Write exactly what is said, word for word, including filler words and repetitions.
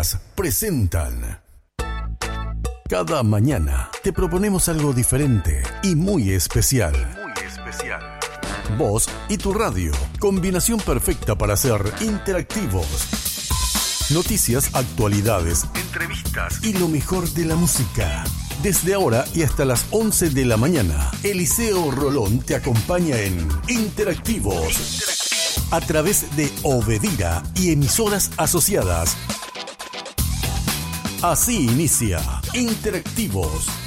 presentan. Cada mañana te proponemos algo diferente y muy especial. Muy especial. Vos y tu radio, combinación perfecta para ser interactivos. Noticias, actualidades, entrevistas y lo mejor de la música. Desde ahora y hasta las once de la mañana, Eliseo Rolón te acompaña en Interactivos. Interactivos. A través de Obedira y emisoras asociadas. Así inicia Interactivos.